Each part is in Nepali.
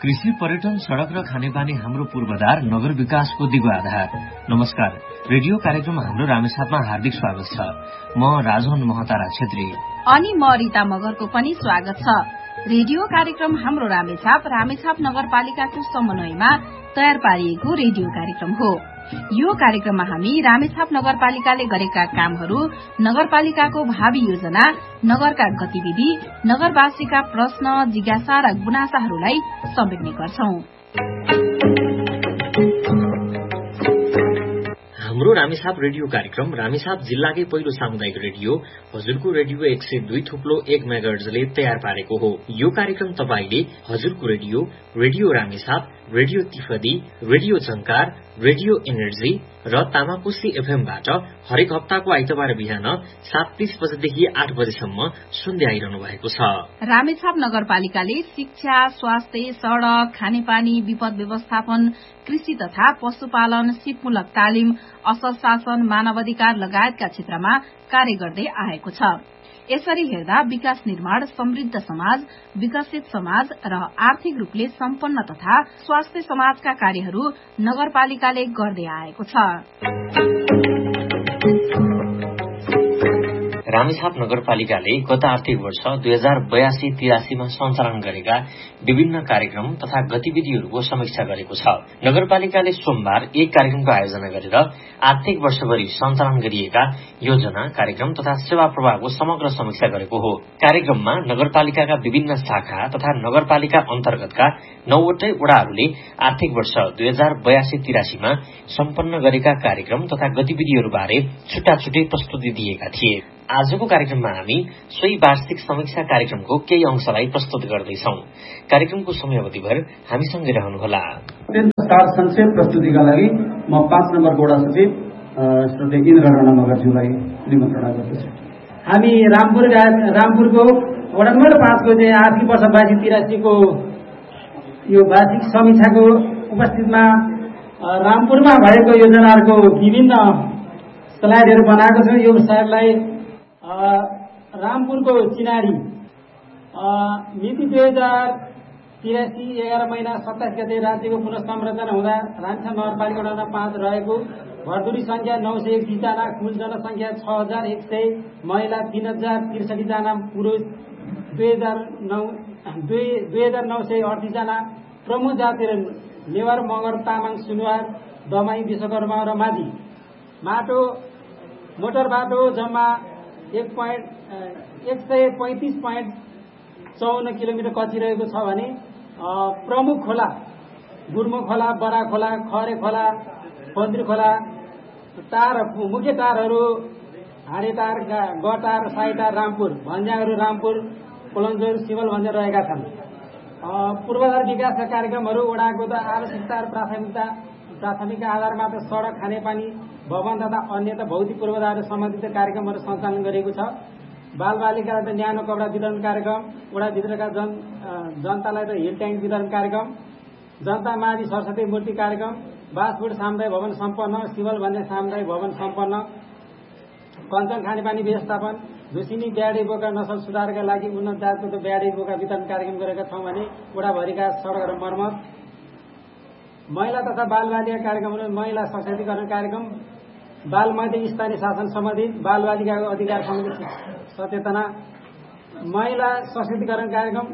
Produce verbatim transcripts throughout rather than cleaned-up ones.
कृषि, पर्यटन, सड़क र खानेपानी हाम्रो पूर्वाधार, नगर विकासको दिगो आधार। नमस्कार, रेडियो कार्यक्रम हाम्रो रामेछापमा हार्दिक स्वागत छ। म राजन महतारा छेत्री अनि म रिता मगरको पनि स्वागत छ। रेडियो कार्यक्रम हाम्रो रामेछाप रामेछाप नगरपालिकाको समन्वयमा तयार पारिएको रेडियो कार्यक्रम हो। यो कार्यक्रममा हामी रामेछाप नगरपालिकाले गरेका कामहरू, नगरपालिकाको भावी योजना, नगरका गतिविधि, नगरवासीका प्रश्न, जिज्ञासा र गुनासाहरूलाई समेट्ने गर्छौं। हाम्रो रामेछाप रेडियो कार्यक्रम रामेछाप जिल्लाकै पहिलो सामुदायिक रेडियो हजुरको रेडियो एक सय दुई थुप्लो एक मेगाहर्जले तयार पारेको हो। यो कार्यक्रम तपाईले हजुरको radio, radio Ramechhap, radio तिफदी, radio झंकार, रेडियो एनर्जी र तामाकोशी एफएमबाट हरेक हप्ताको आइतबार बिहान सात तीस बजेदेखि आठ बजेसम्म सुन्दै आइरहनु भएको छ। रामेछाप नगरपालिकाले शिक्षा, स्वास्थ्य, सड़क, खानेपानी, विपद व्यवस्थापन, कृषि तथा पशुपालन, सिपमूलक तालिम, असल शासन, मानवाधिकार लगायतका क्षेत्रमा कार्य गर्दै आएको छ। यसरी हेर्दा विकास निर्माण, समृद्ध समाज, विकसित समाज र आर्थिक रूपले सम्पन्न तथा स्वास्थ्य समाजका कार्यहरू नगरपालिकाले गर्दै आएको छ। रामेछाप नगरपालिकाले गत आर्थिक वर्ष दुई हजार बयासी तिरासीमा सञ्चालन गरेका विभिन्न कार्यक्रम तथा गतिविधिहरूको समीक्षा गरेको छ। नगरपालिकाले सोमबार एक कार्यक्रमको आयोजना गरेर आर्थिक वर्षभरि सञ्चालन गरिएका योजना, कार्यक्रम तथा सेवा प्रवाहको समग्र समीक्षा गरेको हो। कार्यक्रममा नगरपालिकाका विभिन्न शाखा तथा नगरपालिका अन्तर्गतका नौवटै वडाहरूले आर्थिक वर्ष दुई हजार बयासी तिरासीमा सम्पन्न गरेका कार्यक्रम तथा गतिविधिहरूबारे छुट्टा छुट्टै प्रस्तुति दिएका थिए। आजको कार्यक्रममा हामी सोही वार्षिक समीक्षा कार्यक्रमको केही अंशलाई प्रस्तुत गर्दैछौं। कार्यक्रमको समयावधिभर हामीसँगै रहनुहोला। संक्षेप प्रस्तुतिका लागि म पाँच नम्बर वडा सचिव श्री इन्द्र राणा मगरज्यूलाई निमन्त्रणा गर्दछु। हामी रामपुर रामपुरको वडा नम्बर पाँचको चाहिँ आर्थिक वर्ष बासी तिरासीको यो वार्षिक समीक्षाको उपस्थितमा रामपुरमा भएको योजनाहरूको विभिन्न स्लाइडहरू बनाएको छ। यो स्लाइडलाई रामपुरको चिनारी मिति दुई हजार तिरासी एघार महिना सत्ताइस गते राज्यको पुनः संरचना हुँदा रामेछाप नगरपालिका वडा पाँच रहेको भरदुरी संख्या नौ सय एकतिस जना, कुल जनसंख्या छ हजार एक सय, महिला तीन हजार त्रिसठी जना, पुरुष दुई हजार नौ दुई हजार नौ सय अडतिस जना, प्रमुख जातिहरू नेवार, मगर, तामाङ, सुनुवार, दमाई, विश्वकर्मा र माझी। माटो मोटर बाटो जम्मा एक पोइन्ट एक सय पैंतिस पोइन्ट चौन्न किलोमिटर कच्ची रहेको छ भने प्रमुख खोला गुर्मो खोला, बरा खोला, खरे खोला, पन्द्री खोला, टार मुख्य टारहरू हाडेटार, गटार, साइटार, रामपुर, भन्ज्याङहरू रामपुर, कोलन्जोर, सिमल भन्दै रहेका छन्। पूर्वाधार विकासका कार्यक्रमहरू वडाको त आवश्यकता र प्राथमिकता प्राथमिकता आधारमा त सड़क, खानेपानी, भवन तथा अन्य त भौतिक पूर्वाधार सम्बन्धित कार्यक्रमहरू सञ्चालन गरेको छ। बाल बालिकालाई त न्यानो कपडा वितरण कार्यक्रम, वडाभित्रका जन जनतालाई त हिल ट्याङ्क वितरण कार्यक्रम, जनता माझी सरस्वती मूर्ति कार्यक्रम, बासफुट सामुदायिक भवन सम्पन्न, सिमल भन्ने सामुदायिक भवन सम्पन्न, कञ्चन खानेपानी व्यवस्थापन, झुसिनी ब्याडी बोका नसल सुधारका लागि उन्नत जातको ब्याडी बोका वितरण कार्यक्रम गरेका छौं भने वडाभरिका सड़कहरू मर्मत, महिला तथा बाल बालिका कार्यक्रमहरू, महिला सशक्तिकरण कार्यक्रम, बाल मैत्री स्थानीय शासन सम्बन्धी बाल बालिकाको अधिकार सम्बन्धी सचेतना, महिला सशक्तिकरण कार्यक्रम,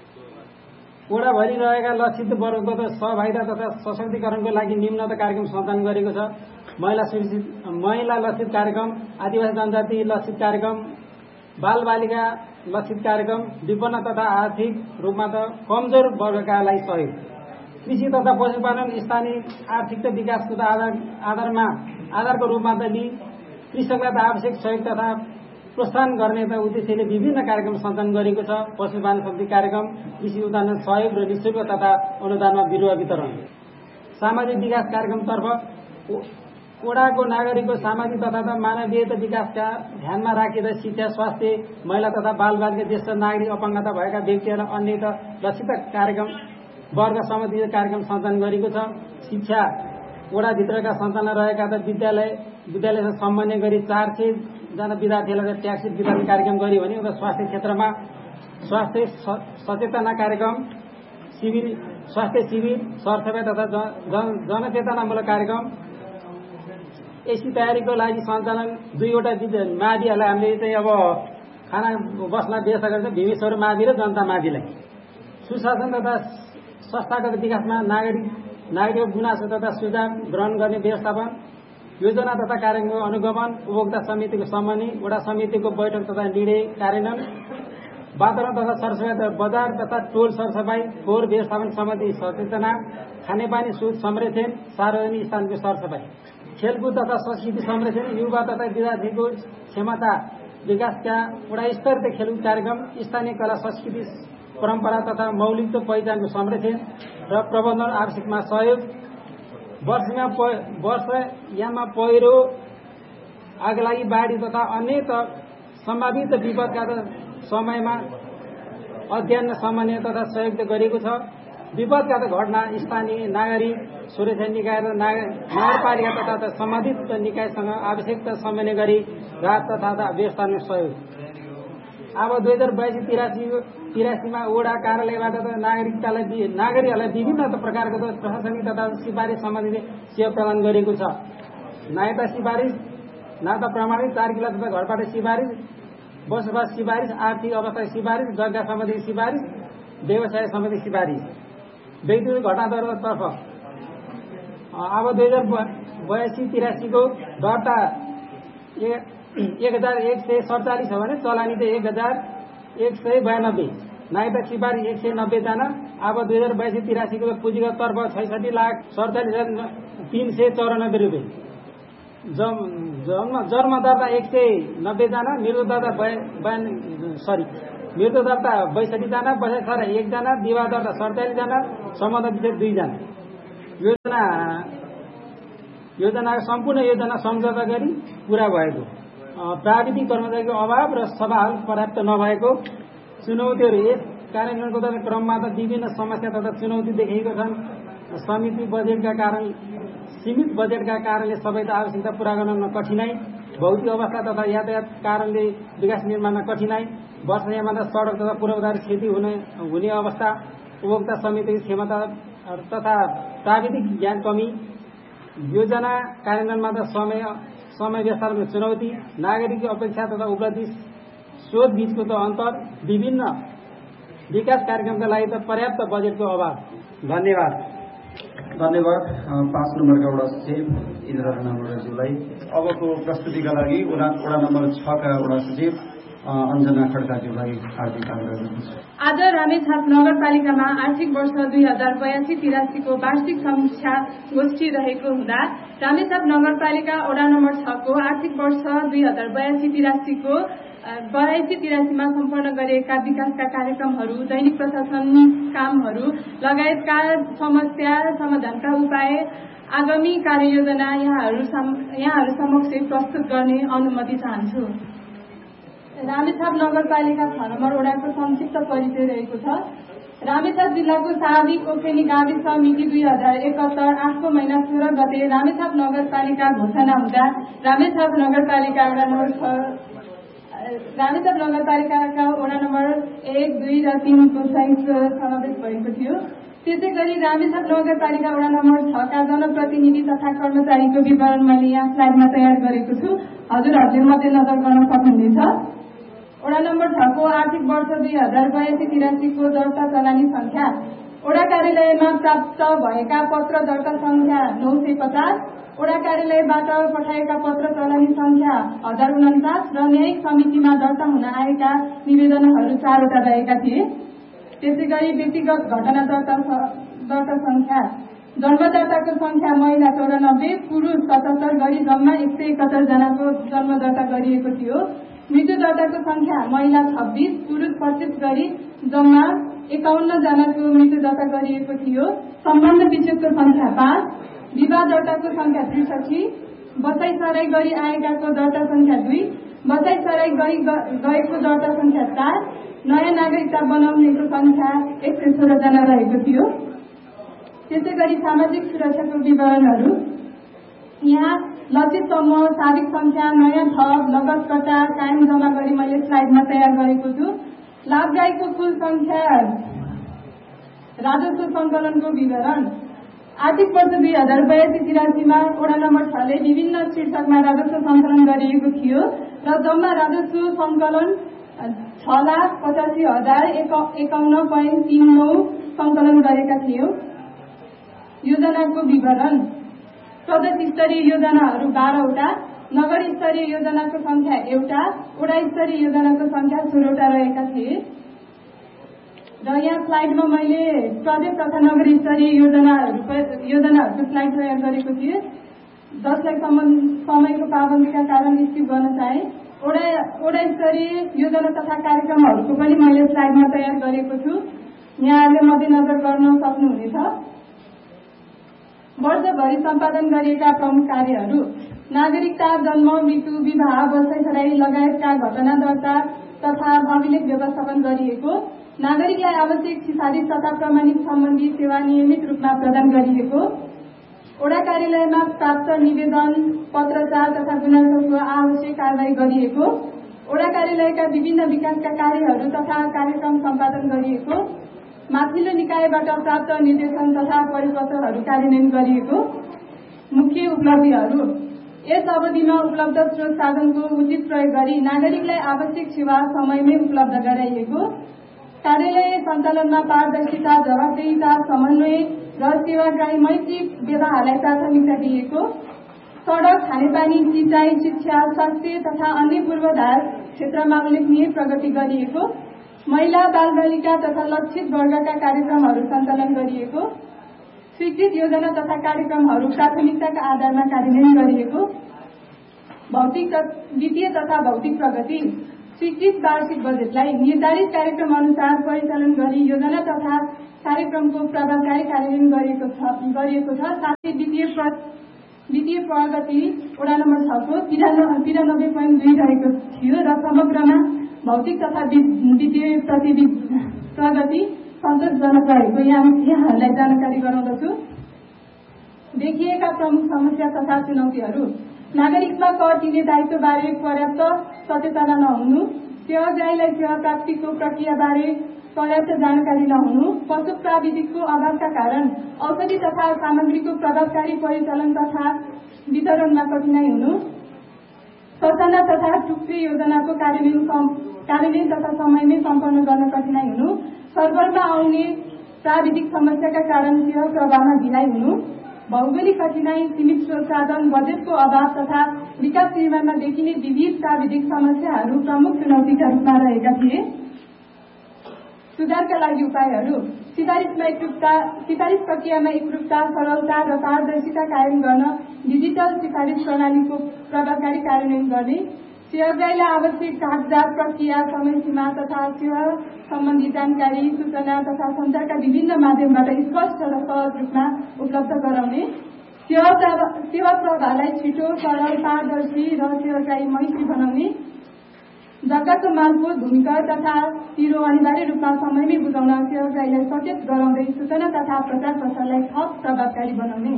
वडाभरि रहेका लक्षित वर्गको त सहभागिता तथा सशक्तिकरणको लागि निम्नत कार्यक्रम सञ्चालन गरेको छ। महिला सुरक्षित महिला लक्षित कार्यक्रम, आदिवासी जनजाति लक्षित कार्यक्रम, बाल बालिका लक्षित कार्यक्रम, विपन्न तथा आर्थिक रूपमा त कमजोर वर्गका लागि सहयोग, कृषि तथा पशुपालन स्थानीय आर्थिक विकासको त आधार आधारमा आधारको रूपमा त लिई कृषकलाई त आवश्यक सहयोग तथा प्रोत्साहन गर्ने त उद्देश्यले विभिन्न कार्यक्रम सञ्चालन गरेको छ। पशुपालन सम्बन्धी कार्यक्रम, कृषि उत्पादन सहयोग र निःशुल्क तथा अनुदानमा बिरुवा वितरण, सामाजिक विकास कार्यक्रमतर्फ वडाको नागरिकको सामाजिक तथा मानवीय विकासका ध्यानमा राखेर शिक्षा, स्वास्थ्य, महिला तथा बाल बालिका, ज्येष्ठ नागरिक, अपाङ्गता भएका व्यक्तिहरूलाई अन्य त लक्षित कार्यक्रम वर्ग सम्बन्धित कार्यक्रम सञ्चालन गरेको छ। शिक्षा वडाभित्रका सञ्चालन रहेका त विद्यालय विद्यालयसँग समन्वय गरी चार सय जना विद्यार्थीहरूलाई ट्याक्सी वितरण कार्यक्रम गरियो भने उता स्वास्थ्य क्षेत्रमा स्वास्थ्य सचेतना कार्यक्रम, शिविर स्वास्थ्य शिविर, सरसफाइ तथा जनचेतनामूलक कार्यक्रम, एसी तयारीको लागि सञ्चालन दुईवटा माविहरूलाई हामीले चाहिँ अब खाना बस्न व्यवस्था गर्छ, भीमेश्वर मावि र जनता माविलाई। सुशासन तथा संस्थागत विकासमा नागरिक नागरिकको गुनासो तथा सुझाव ग्रहण गर्ने व्यवस्थापन, योजना तथा कार्यक्रमको अनुगमन, उपभोक्ता समितिको सम्मानी, वडा समितिको बैठक तथा निर्णय कार्यान्वयन, वातावरण तथा सरसफाइ, बजार तथा टोल सरसफाइ, फोहोर व्यवस्थापन सम्बन्धी सचेतना, खानेपानी शुद्ध संरक्षण, सार्वजनिक स्थानको सरसफाइ, खेलकुद तथा संस्कृति संरक्षण, युवा तथा विद्यार्थीको क्षमता विकासका वडा स्तरीय खेलकुद कार्यक्रम, स्थानीय कला संस्कृति परम्परा तथा मौलिक पहिचानको संरक्षण र प्रबन्धन आवश्यकमा सहयोग, वर्षमा वर्षयामा पहिरो, आगलागी, बाढी तथा अन्य सम्भावित विपदका समयमा अध्ययन समन्वय तथा सहयोग गरिएको छ। विपदका घटना स्थानीय नागरिक सुरक्षा निकाय र नगरपालिका तथा सम्बन्धित निकायसँग आवश्यकता समन्वय गरी राहत तथा व्यवस्थापन सहयोग। अब दुई हजार बयासी तिरासी तिरासीमा वडा कार्यालयबाट नागरिकतालाई नागरिकहरूलाई विभिन्न प्रकारको प्रशासनिक तथा सिफारिस सम्बन्धी सेवा प्रदान गरिएको छ। नागरिकता सिफारिस, नागरिकता प्रमाणित, चार किला तथा घरबाट सिफारिस, बसोबास सिफारिस, आर्थिक अवस्था सिफारिस, जग्गा सम्बन्धी सिफारिस, व्यवसाय सम्बन्धी सिफारिस। व्यक्तिगत घटनातर्फ अब दुई हजार बयासी तिरासीको दर्ता एक हजार एक सय सडचालिस हो भने चलानी चाहिँ एक हजार एक सय बयानब्बे, नागरिकता सिफारिस एक सय नब्बेजना। अब दुई हजार बयासी तिरासीको पुँजीगत तर्फ छैसठी लाख सडचालिस हजार तीन सय चौरानब्बे रुपियाँ, जन्म जन्म दर्ता एक सय नब्बेजना, मृत्यु दर्ता बयान सरी मृत्यु दर्ता बैसठीजना, बसाइ सराई एकजना, विवाह दर्ता सडचालिसजना, सम्बन्ध विषय दुईजना। योजना योजनाको सम्पूर्ण योजना सम्झौता गरी पूरा भएको, प्राविधिक कर्मचारीको अभाव र सवाल पर्याप्त नभएको, चुनौतीहरू यस कार्यान्वयनको तथा क्रममा त विभिन्न समस्या तथा चुनौती देखिएको छन्। समिति बजेटका कारण सीमित बजेटका कारणले सबै आवश्यकता पूरा गर्न कठिनाई, भौतिक अवस्था तथा यातायात कारणले विकास निर्माणमा कठिनाई, वर्षयामा सडक तथा पूर्वाधार क्षति हुने हुने अवस्था, उपभोक्ता समितिको क्षमता तथा प्राविधिक ज्ञान कमी, योजना कार्यान्वयनमा त समय समय व्यवस्थापनको चुनौती, नागरिकको अपेक्षा तथा उपलब्धि स्रोत बीचको त अन्तर, विभिन्न विकास कार्यक्रमका लागि त पर्याप्त बजेटको अभाव। धन्यवाद। धन्यवाद पाँच नम्बरका वडा सचिव इन्द्र राणा मगरज्यूलाई। अबको प्रस्तुतिका लागि वडा नम्बर छका वडा सचिव अञ्जना खड्काज्यूलाई हार्दिक आग्रह गर्दछु। आज रामेछाप नगरपालिकामा आर्थिक वर्ष दुई हजार बयासी तिरासीको वार्षिक समीक्षा गोष्ठी रहेको हुँदा रामेछाप नगरपालिका वडा नम्बर छको आर्थिक वर्ष दुई हजार बयासी तिरासीको बयासी तिरासीमा सम्पन्न गरिएका विकासका कार्यक्रमहरू, दैनिक प्रशासनिक कामहरू लगायतका समस्या समाधानका उपाय, आगामी कार्ययोजना यहाँहरू यहाँहरू समक्ष प्रस्तुत गर्ने अनुमति चाहन्छु। रामेछाप नगरपालिका छ नम्बर वडाको संक्षिप्त परिचय रहेको छ। रामेछाप जिल्लाको साविक ओखेनी गाविस मिति दुई हजार एकहत्तर आठको महिना सोह्र गते रामेछाप नगरपालिका घोषणा हुँदा रामेछाप नगरपालिका वडा नम्बर छ रामेछाप नगरपालिकाका वडा नम्बर एक दुई र तीनको संयुक्त समावेश भएको थियो। त्यसै गरी रामेछाप नगरपालिका वडा नम्बर छका जनप्रतिनिधि तथा कर्मचारीको विवरण मैले यहाँ स्लाइडमा तयार गरेको छु, हजुरहरूले मध्यनजर गर्न सक्नुहुनेछ। वडा नम्बर छको आर्थिक वर्ष दुई हजार बयासी तिरासीको दर्ता चलानी संख्या, वडा कार्यालयमा प्राप्त भएका पत्र दर्ता संख्या नौ सय पचास, वडा कार्यालयबाट पठाएका पत्र चलानी संख्या हजार उन्चास र न्यायिक समितिमा दर्ता हुन आएका निवेदनहरू चारवटा रहेका थिए। त्यसै गरी व्यक्तिगत घटना दर्ता दर्ता संख्या, जन्मदाताको संख्या महिला चौरानब्बे, पुरुष सतहत्तर गरी जम्मा एक सय एकहत्तर जनाको जन्म दर्ता गरिएको थियो। मृत्यु दर्ताको संख्या महिला छब्बीस, पुरुष पच्चीस गरी जम्मा एकाउन्न जनाको मृत्यु दर्ता गरिएको थियो। सम्बन्ध विच्छेदको संख्या पाँच, विवाह दर्ताको संख्या त्रिसठी, बसाई सराई गरी आएकाको दर्ता संख्या दुई, बसाई सराई गरी गएको दर्ता संख्या चार, नयाँ नागरिकता बनाउनेको संख्या एक सय सोह्र जना रहेको थियो। त्यसै गरी सामाजिक सुरक्षाको विवरणहरू यहाँ लक्षित समूह, साविक संख्या, नयाँ थप, नगद कट्टा, कायम जम्मा गरी मैले स्लाइडमा तयार गरेको छु। लाभदायीको कुल संख्या राजस्व सङ्कलनको विवरण। आर्थिक वर्ष दुई हजार बयासी तिरासीमा वडा नम्बर छले विभिन्न शीर्षकमा राजस्व सङ्कलन गरिएको थियो र जम्मा राजस्व सङ्कलन छ लाख पचासी हजार एकाउन्न पोइन्ट तीन नौ सङ्कलन गरेका थियौं। योजनाको विवरण। प्रदेश स्तरीय योजनाहरू बाह्रवटा, नगर स्तरीय योजनाको संख्या एउटा, वडा स्तरीय योजनाको संख्या सोह्रवटा रहेका थिए र यहाँ स्लाइडमा मैले प्रदेश तथा नगर स्तरीय योजनाहरू योजनाहरूको स्लाइड तयार गरेको थिएँ, जसलाई समयको पाबन्दीका कारण स्किप गर्न चाहे। वडा वडा स्तरीय योजना तथा कार्यक्रमहरूको पनि मैले स्लाइडमा तयार गरेको छु, यहाँहरूले मध्यनजर गर्न सक्नुहुनेछ। वर्षभरि सम्पादन गरिएका प्रमुख कार्यहरू। नागरिकता, जन्म, मृत्यु, विवाह, बसाइसराई लगायतका घटना दर्ता तथा अभिलेख व्यवस्थापन गरिएको। नागरिकलाई आवश्यक सिफारिस तथा प्रमाणित सम्बन्धी सेवा नियमित रूपमा प्रदान गरिएको। वडा कार्यालयमा प्राप्त निवेदन, पत्रचार तथा गुनासोको आवश्यक कारवाही गरिएको। वडा कार्यालयका विभिन्न विकासका कार्यहरू तथा कार्यक्रम सम्पादन गरिएको। माथिल्लो निकायबाट प्राप्त निर्देशन तथा परिपत्रहरू कार्यान्वयन गरिएको। मुख्य उपलब्धिहरू। यस अवधिमा उपलब्ध स्रोत साधनको उचित प्रयोग गरी नागरिकलाई आवश्यक सेवा समयमै उपलब्ध गराइएको। कार्यालय सञ्चालनमा पारदर्शिता, जवाबदेहिता, समन्वय र सेवाग्राही मैत्री व्यवहारलाई प्राथमिकता दिएको। सडक, खानेपानी, सिंचाई, शिक्षा, स्वास्थ्य तथा अन्य पूर्वाधार क्षेत्रमा उल्लेखनीय प्रगति गरिएको। महिला, बालबालिका तथा लक्षित वर्गका कार्यक्रमहरू सञ्चालन गरिएको। स्वीकृत योजना तथा कार्यक्रमहरू प्राथमिकताका आधारमा कार्यान्वयन गरिएको। भौतिक वित्तीय तथा भौतिक प्रगति। स्वीकृत वार्षिक बजेटलाई निर्धारित कार्यक्रम अनुसार परिचालन गरी योजना तथा कार्यक्रमको प्रभावकारी कार्यान्वयन गरिएको छ गरिएको छ साथै वित्तीय वित्तीय प्रगति वडा नम्बर छको तिरानब्बे पोइन्ट दुई रहेको थियो र समग्रमा भौतिक तथा वित्तीय प्रगति सन्तोषजनक रहेको यहाँहरूलाई जानकारी गराउँदछु। देखिएका प्रमुख समस्या तथा चुनौतीहरू। नागरिकमा कर तिर्ने दायित्वबारे पर्याप्त सचेतना नहुनु, सेवाग्राहीलाई सेवा प्राप्तिको प्रक्रियाबारे पर्याप्त जानकारी नहुनु, पशु प्राविधिकको अभावका कारण औषधि तथा सामग्रीको प्रभावकारी परिचालन तथा वितरणमा कठिनाई हुनु, ससाना तथा टुक्रे योजनाको कार्यान्वयन कार्यान्वयन तथा समयमै सम्पन्न गर्न कठिनाई हुनु, सर्भरमा आउने प्राविधिक समस्याका कारण सेवा प्रवाहमा ढिलाइ हुनु, भौगोलिक कठिनाई, सीमित स्रोत साधन, बजेटको अभाव तथा विकास निर्माणमा देखिने विविध प्राविधिक समस्याहरू प्रमुख चुनौतीका रूपमा रहेका थिए। सुधारका लागि उपायहरू। सिफारिसमा एकरूपता सिफारिस प्रक्रियामा एकरूपता, सरलता र पारदर्शिता कायम गर्न डिजिटल सिफारिस प्रणालीको प्रभावकारी कार्यान्वयन गर्ने, सेवाग्राहीलाई आवश्यक कागजात, प्रक्रिया, समयसीमा तथा सेवा सम्बन्धी जानकारी, सूचना तथा सञ्चारका विभिन्न माध्यमबाट स्पष्ट र सहज रूपमा उपलब्ध गराउने, सेवा प्रवाहलाई छिटो, सरल, पारदर्शी र सेवाग्राही मैत्री बनाउने, जग्गाको मालपोत, भूमिकर तथा तिरो अनिवार्य रूपमा समयमै बुझाउन सेवाग्राहीलाई सचेत गराउँदै सूचना तथा प्रचार प्रसारलाई थप प्रभावकारी बनाउने।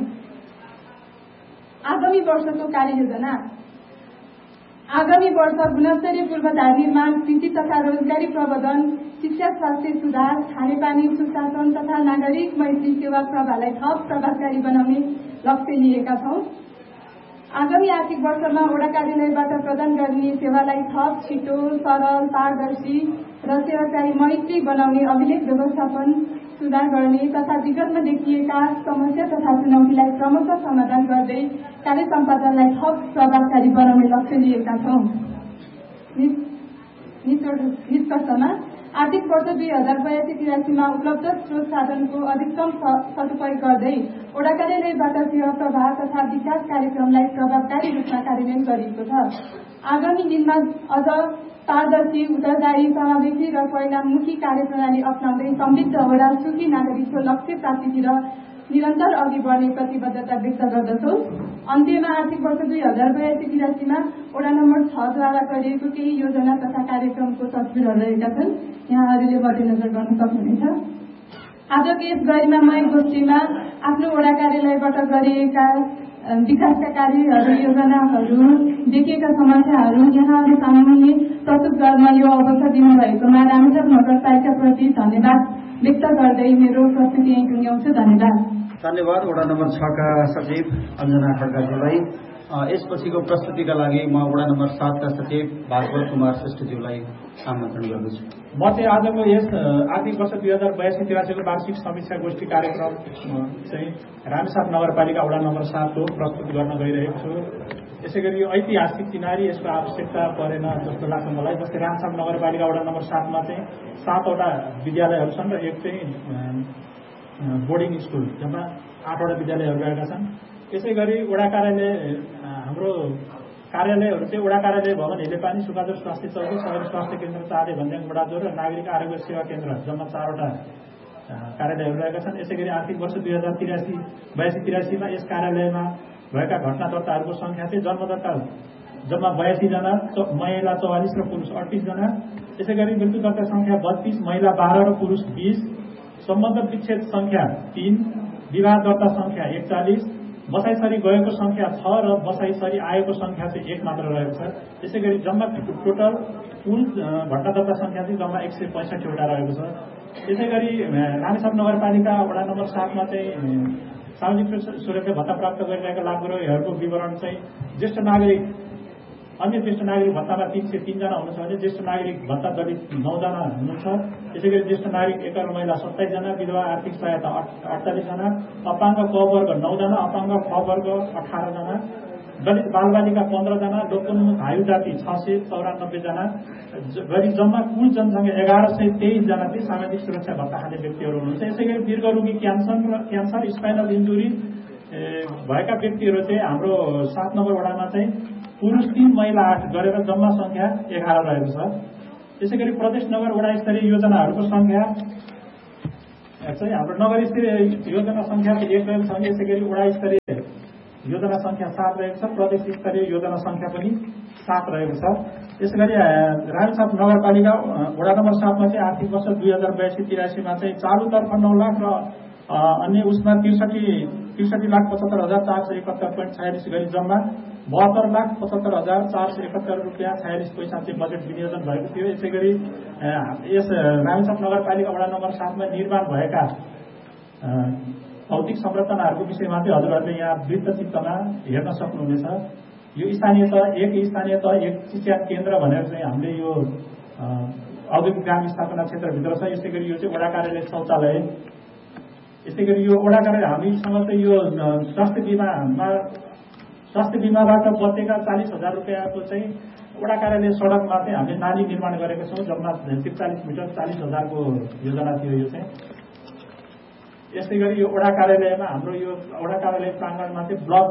आगामी वर्षको कार्ययोजना। आगामी वर्ष गुणस्तरीय पूर्वाधार निर्माण, कृषि तथा रोजगारी प्रवर्धन, शिक्षा, स्वास्थ्य सुधार, खानेपानी, सुशासन तथा नागरिक मैत्री सेवा प्रवाहलाई थप प्रभावकारी बनाउने लक्ष्य लिएका छौं। आगामी आर्थिक वर्षमा वडा कार्यालयबाट प्रदान गरिने सेवालाई थप, छिटो, सरल, पारदर्शी र सेवाग्राही मैत्री बनाउने अभिलेख व्यवस्थापन सुधार गर्ने तथा विगतमा देखिएका समस्या तथा चुनौतीलाई क्रमशः समाधान गर्दै कार्य सम्पादनलाई थप प्रभावकारी बनाउने लक्ष्य लिएका छौं। निष्कर्षमा आर्थिक वर्ष दुई हजार बयासी तिरासीमा उपलब्ध स्रोत साधनको अधिकतम सदुपयोग गर्दै वडा कार्यालयबाट सेवा प्रवाह तथा विकास कार्यक्रमलाई प्रभावकारी रूपमा कार्यान्वयन गरिएको छ। आगामी दिनमा अझ पारदर्शी, उत्तरदायी, समावेशी र परिणाममुखी कार्यप्रणाली अप्नाउँदै समृद्ध वडा सुखी नागरिकको लक्ष्य प्राप्तितिर निरन्तर अघि बढ्ने प्रतिबद्धता व्यक्त गर्दछौ। अन्त्यमा आर्थिक वर्ष दुई हजार बयासी तिरासीमा वडा नम्बर छद्वारा गरिएको केही योजना तथा कार्यक्रमको तस्विरहरू रहेका छन्, यहाँहरूले मध्यनजर गर्न सक्नुहुनेछ। आजको यस गरिमामय गोष्ठीमा आफ्नो वडा कार्यालयबाट गरिएका विकासका कार्यहरू, योजनाहरू, देखिएका समस्याहरू, यहाँहरू सामुन्ने प्रस्तुत गर्न यो अवसर दिनुभएकोमा रामेछाप नगरपालिकाप्रति धन्यवाद व्यक्त गर्दै मेरो प्रस्तुति यहीँ टुङ्ग्याउँछु। धन्यवाद। धन्यवाद वडा नम्बर छका सचिव अञ्जना खड्काज्यूलाई। यसपछिको प्रस्तुतिका लागि म वडा नम्बर सातका सचिव भागवत कुमार श्रेष्ठज्यूलाई आमन्त्रण गर्दछु। म चाहिँ आजको यस आर्थिक वर्ष दुई हजार बयासी तिरासीको वार्षिक समीक्षा गोष्ठी कार्यक्रम चाहिँ रामेछाप नगरपालिका वडा नम्बर सातको प्रस्तुत गर्न गइरहेको छु। यसै गरी यो ऐतिहासिक चिनारी यसको आवश्यकता परेन जस्तो लाग्छ मलाई। जस्तै रामेछाप नगरपालिका वडा नम्बर सातमा चाहिँ सातवटा विद्यालयहरू छन् र एक चाहिँ बोर्डिङ स्कुल, जम्मा आठवटा विद्यालयहरू रहेका छन्। यसै गरी वडा कार्यालय हाम्रो कार्यालयहरू चाहिँ वडा कार्यालय भवन हिलेपानी, सुकादुर स्वास्थ्य चौकी, सहरी स्वास्थ्य केन्द्र चाँडे भन्ज्याङ बडाजोर र नागरिक आरोग्य सेवा केन्द्र जम्मा चारवटा कार्यालयहरू रहेका छन्। यसै गरी आर्थिक वर्ष दुई हजार तिरासी बयासी तिरासीमा यस कार्यालयमा भएका घटना दर्ताहरूको संख्या चाहिँ जन्मदर्ता जम्मा बयासीजना, महिला चौवालिस र पुरुष अडतिसजना। यसै गरी मृत्यु दर्ता संख्या बत्तीस, महिला बाह्र र पुरुष बीस, सम्बन्ध विच्छेद संख्या तीन, विवाह दर्ता संख्या एकचालिस, बसाइसरी गएको संख्या छ र बसाइसरी आएको संख्या चाहिँ एक मात्र रहेको छ। त्यसै गरी जम्मा टोटल कुल घटना दर्ता संख्या चाहिँ जम्मा एक सय पैँसठीवटा रहेको छ। त्यसै गरी रामेछाप नगरपालिका वडा नम्बर सातमा चाहिँ सामाजिक सुरक्षा भत्ता प्राप्त गरिरहेका लाभग्राहीहरूको विवरण चाहिँ ज्येष्ठ नागरिक अन्य ज्येष्ठ नागरिक भत्तामा तीन सय तीनजना हुनुहुन्छ भने ज्येष्ठ नागरिक भत्ता दलित नौजना हुनुहुन्छ। त्यसै गरी ज्येष्ठ नागरिक एकर महिला सत्ताइसजना, विधवा आर्थिक सहायता अडचालिसजना, अपाङ्ग क वर्ग नौजना, अपाङ्ग ख वर्ग अठारजना, दलित बालबालिका पन्ध्रजना, लोकोन्मुख आयु जाति छ सय चौरानब्बेजना गरी जम्मा कुल जनसङ्ख्या एघार सय तेइसजना चाहिँ सामाजिक सुरक्षा भत्ता खाने व्यक्तिहरू हुनुहुन्छ। यसै गरी दीर्घरोगी क्यान्सर र क्यान्सर स्पाइनल इन्जुरी भएका व्यक्तिहरू चाहिँ हाम्रो सात नम्बर वडामा चाहिँ पुरुष तीन, महिला आठ गरेर जम्मा संख्या एघार रहेको छ। त्यसै गरी प्रदेश नगर वडा स्तरीय योजनाहरूको संख्या चाहिँ हाम्रो नगर स्तरीय योजना संख्या चाहिँ एक रहेको छ भने यसै गरी वडा स्तरीय योजना संख्या सात रहेको छ, प्रदेश स्तरीय योजना संख्या पनि सात रहेको छ। यसै गरी रामेछाप नगरपालिका वडा नम्बर सातमा चाहिँ आर्थिक वर्ष दुई हजार बयासी तिरासीमा चाहिँ चालुतर्फ नौ लाख र अन्य उसमा त्रिसठी त्रिसठी लाख पचहत्तर हजार चार सय एकहत्तर पोइन्ट छयालिस गरी जम्मा बहत्तर लाख पचहत्तर हजार चार सय एकहत्तर रुपियाँ छयालिस पैसा चाहिँ बजेट विनियोजन भएको थियो। यसै गरी यस रामेछाप नगरपालिका वडा नम्बर सातमा निर्माण भएका भौतिक संरचनाहरूको विषयमा चाहिँ हजुरहरूले यहाँ वृत्तचित्रमा हेर्न सक्नुहुनेछ। यो स्थानीय तह एक स्थानीय तह एक शिक्षा केन्द्र भनेर चाहिँ हामीले यो औद्योगिक ग्राम स्थापना क्षेत्रभित्र छ। यसै गरी यो चाहिँ वडा कार्यालय शौचालय। यसै गरी यो वडा कार्यालय हामीसँग चाहिँ यो स्वास्थ्य बिमामा स्वास्थ्य बिमाबाट बचेका चालिस हजार रुपियाँको चाहिँ वडा कार्यालय सडकमा चाहिँ हामीले नाली निर्माण गरेका छौँ। जम्मा त्रिचालिस मिटर चालिस हजारको योजना थियो यो चाहिँ। यसै गरी यो वडा कार्यालयमा हाम्रो यो वडा कार्यालय प्राङ्गणमा चाहिँ ब्लक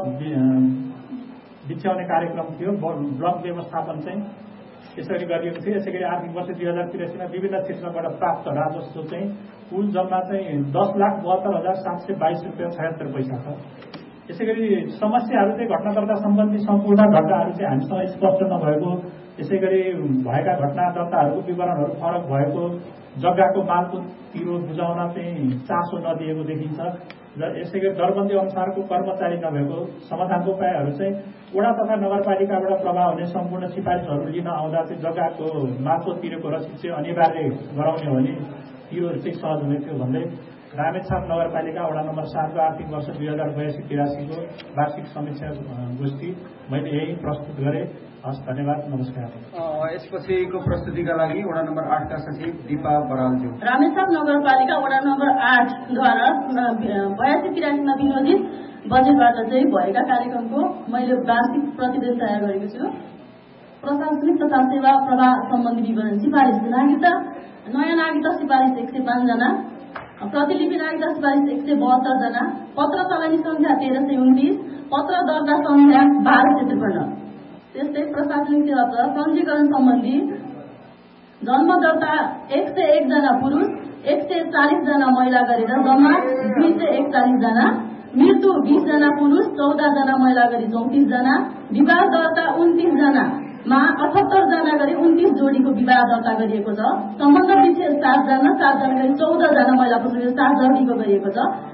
बिछ्याउने कार्यक्रम थियो। ब्लक व्यवस्थापन चाहिँ यसरी गरिएको थियो। यसै गरी आर्थिक वर्ष दुई हजार तिरासीमा विभिन्न क्षेत्रबाट प्राप्त राजस्व चाहिँ कुल जम्मा चाहिँ दस लाख बहत्तर हजार सात सय बाइस रुपियाँ छयत्तर पैसा छ। यसै गरी समस्याहरू चाहिँ घटना दर्ता सम्बन्धी सम्पूर्ण घटनाहरू चाहिँ हामीसँग स्पष्ट नभएको, यसै गरी भएका घटना दर्ताहरूको विवरणहरू फरक भएको, जग्गाको मालको तिरो बुझाउन चाहिँ चासो नदिएको देखिन्छ र यसै गरी दरबन्दी अनुसारको कर्मचारी नभएको। समाधानको उपायहरू चाहिँ वडा तथा नगरपालिकाबाट प्रभाव हुने सम्पूर्ण सिफारिसहरू लिन आउँदा चाहिँ जग्गाको मालको तिरेको रसिद चाहिँ अनिवार्य गराउने हो भने तिरोहरू चाहिँ सहज हुने थियो भन्दै रामेछाप नगरपालिका वडा नम्बर सातको आर्थिक वर्ष दुई हजार बयासी तिरासीको वार्षिक समीक्षा गोष्ठी मैले यही प्रस्तुत गरेँ। हस्, धन्यवाद, नमस्कार। यसपछिको प्रस्तुतिका लागि वडा नम्बर आठका सचिव दीपा बरालज्यू। रामेछाप नगरपालिका वडा नम्बर आठद्वारा बयासी तिरासीमा विनियोजित बजेटबाट चाहिँ भएका कार्यक्रमको मैले वार्षिक प्रतिवेदन तयार गरेको छु। प्रशासनिक तथा सेवा प्रवाह सम्बन्धी विवरण। सिफारिस नागरिकता नयाँ नागरिकता सिफारिस एक सय पाँचजना, प्रतिलिपि नागरिकता सिफारिस एक सय बहत्तरजना, पत्र चलानी संख्या तेह्र सय उन्तिस, पत्र दर्ता संख्या बाह्र सय त्रिपन्न। त्यस्तै प्रशासनिक सेवा पञ्जीकरण सम्बन्धी जन्म दर्ता एक सय एकजना पुरुष, एक सय चालिसजना महिला गरेर जम्मा दुई सय एकचालिसजना, मृत्यु बीसजना पुरुष, चौधजना महिला गरी चौतिसजना, विवाह दर्ता उन्तिसजनामा अठहत्तरजना गरी उन्तिस जोडीको विवाह दर्ता गरिएको छ। सम्बन्ध विच्छेद सातजना, सातजना गरी चौधजना महिला पुरुष सात जोडीको गरिएको छ।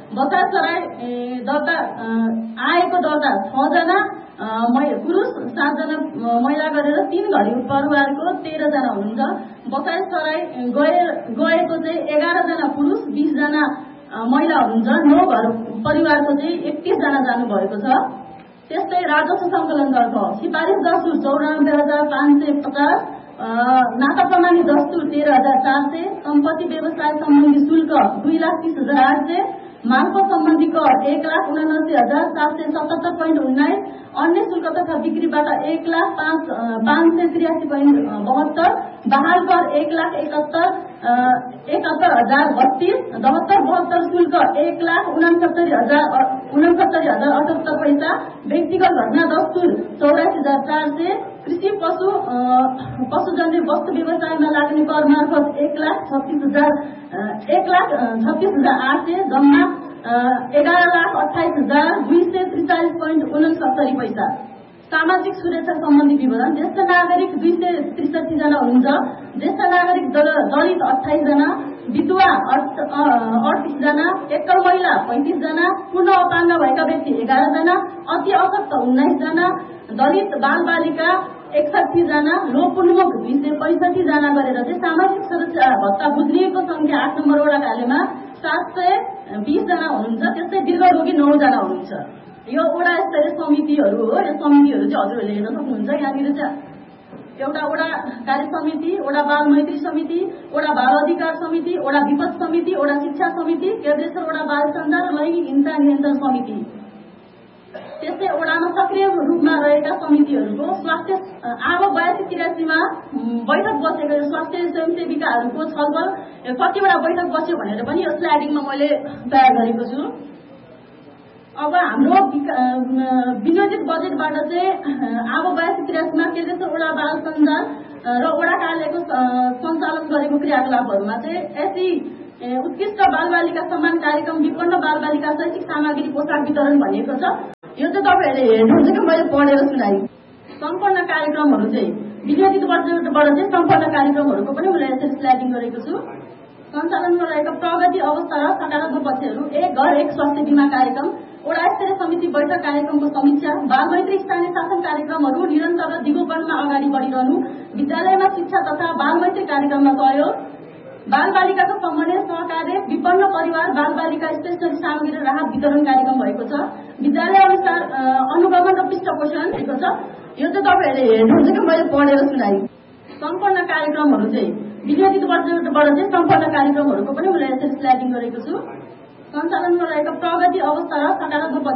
बसाइसराई दर्ता आएको दर्ता छजना पुरुष सातजना महिला गरेर तीन घडी परिवारको तेह्रजना हुनुहुन्छ। बसाइसराई गए गएको चाहिँ एघारजना पुरुष बीसजना महिला हुनुहुन्छ। नौ घर परिवारको चाहिँ एकतिसजना जानुभएको छ। त्यस्तै राजस्व सङ्कलनतर्फ सिफारिस दस्तुर चौरानब्बे हजार पाँच सय पचास, नाता प्रमाणित दस्तुर तेह्र हजार चार सय, सम्पत्ति व्यवसाय सम्बन्धी शुल्क दुई लाख तीस हजार आठ सय, मार्फत सम्बन्धी कर एक लाख उनासी हजार सात सय सतहत्तर पोइन्ट उन्नाइस, अन्य शुल्क तथा बिक्रीबाट एक लाख पाँच पाँच सय त्रियासी पोइन्ट बहत्तर, बहाल कर एक लाख एकहत्तर एकहत्तर हजार बत्तीस, दहत्तर बहत्तर शुल्क एक लाख उनसत्तरी हजार उनसत्तरी हजार अठहत्तर पैसा, व्यक्तिगत घटना दस्तुर चौरासी हजार चार सय, कृषि पशु पशुजन्य वस्तु व्यवसायमा लाग्ने कर मार्फत एक लाख छत्तीस हजार एक लाख छत्तीस हजार आठ सय, जम्मा एघार लाख अठाइस हजार दुई सय त्रिचालिस पोइन्ट उनसत्तरी पैसा। सामाजिक सुरक्षा सम्बन्धी विवरण ज्येष्ठ नागरिक दुई सय त्रिसठी जना हुनुहुन्छ। ज्येष्ठ नागरिक दलित अठाइस जना, विधवा अडतिस जना, एकल महिला पैंतिस जना, पूर्ण अपाङ्ग भएका व्यक्ति एघार जना, अति अशक्त उन्नाइस जना, दलित बाल बालिका एकसठी जना, लोपोन्मुख दुई सय पैंसठी जना गरेर चाहिँ सामाजिक सुरक्षा भत्ता बुझ्नेको संख्या आठ नम्बर वडा कार्यालयमा सात सय बीस जना हुनुहुन्छ। त्यस्तै दीर्घ रोगी नौ जना हुनुहुन्छ। यो वडा स्तरीय समितिहरू हो। यो समितिहरू चाहिँ हजुरहरूले हेर्न सक्नुहुन्छ। यहाँनिर चाहिँ एउटा वडा कार्य समिति, वडा बाल मैत्री समिति, वडा बाल अधिकार समिति, वडा विपद समिति, वडा शिक्षा समिति, केन्द्रेश्वर वडा बाल सञ्चार र लैङ्गिक हिंसा नियन्त्रण समिति। त्यस्तै वडामा सक्रिय रूपमा रहेका समितिहरूको स्वास्थ्य आब बयासी तिरासीमा बैठक बसेको स्वास्थ्य स्वयंसेविकाहरूको छलफल कतिवटा बैठक बस्यो भनेर पनि यो स्लाइडिङमा मैले तयार गरेको छु। अब हाम्रो विनियोजित बजेटबाट चाहिँ आब बयासी तिरासीमा केन्द्रेश्वर वडा बाल सञ्जाल र वडा कार्यालयको सञ्चालन गरेको क्रियाकलापहरूमा चाहिँ एसी उत्कृष्ट बालबालिका सम्मान कार्यक्रम, विपन्न बालबालिका शैक्षिक सामग्री पोसाक वितरण भनिएको छ। यो चाहिँ तपाईँहरूले हेर्नुहुन्छ कि मैले पढेर सुनाएँ। सम्पन्न कार्यक्रमहरू चाहिँ विनियोजित बजेटबाट चाहिँ सम्पन्न कार्यक्रमहरूको पनि मैले यसरी स्लाइडिङ गरेको छु। सञ्चालनमा रहेका प्रगति अवस्था र सकारात्मक पक्षहरू: एक घर एक स्वास्थ्य बीमा कार्यक्रम, वडा स्तरीय समिति बैठक कार्यक्रमको समीक्षा, बाल मैत्री स्थानीय शासन कार्यक्रमहरू निरन्तर र दिगोपनमा अगाडि बढिरहनु, विद्यालयमा शिक्षा तथा बाल मैत्री कार्यक्रममा सहयोग, बाल बालिकाको समन्वय सहकार्य, विपन्न परिवार बाल बालिका स्टेशनरी सामग्री र राहत वितरण कार्यक्रम भएको छ। विद्यालय अनुसार अनुगमन र पृष्ठपोषण भएको छ। यो चाहिँ तपाईँहरूले हेर्नुहुन्छ कि मैले पढेर सुनाएँ। सम्पन्न कार्यक्रमहरू चाहिँ विनियोजित बजेटबाट चाहिँ सम्पन्न कार्यक्रमहरूको पनि मैले यसरी स्लाइडिङ गरेको छु। सञ्चालनमा रहेका प्रगति अवस्था र सकारात्मक